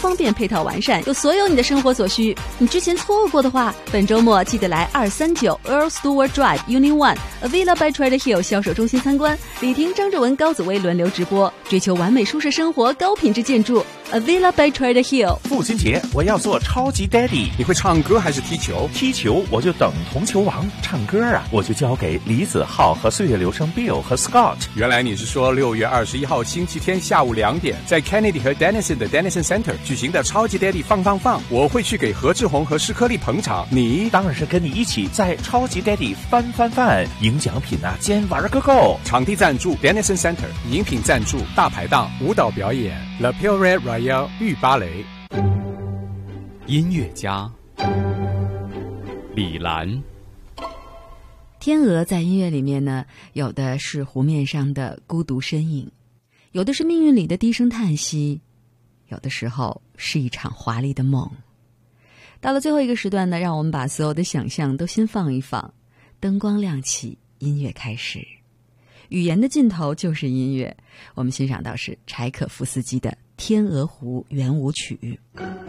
方便，配套完善，有所有你的生活所需。你之前错过的话，本周末记得来239 Earl Stewart Drive Unit 1 Avila by Trader Hill 销售中心参观，李婷、张志文、高紫薇轮流直播，追求完美舒适生活，高品质建筑。Avila by Trader Hill。 父亲节我要做超级 Daddy。 你会唱歌还是踢球？ 踢球我就等同球王，唱歌啊我就交给李子浩和岁月流声 Bill 和 Scott。 原来你是说6月21号星期天下午2点，在 Kennedy 和 Denison 的 Denison Center 举行的超级 Daddy 放，我会去给何志宏和施颗粒捧场。你当然是跟你一起在超级 Daddy 翻，赢奖品啊，兼玩个够。 场地赞助 Denison Center， 饮品赞助大排档，舞蹈表演 La Pure Royale 御芭蕾。 音乐家李兰。 天鹅在音乐里面呢，有的是湖面上的孤独身影，有的是命运里的低声叹息，有的时候是一场华丽的梦。到了最后一个时段呢，让我们把所有的想象都先放一放，灯光亮起，音乐开始。语言的尽头就是音乐，我们欣赏到是柴可夫斯基的《天鹅湖圆舞曲》。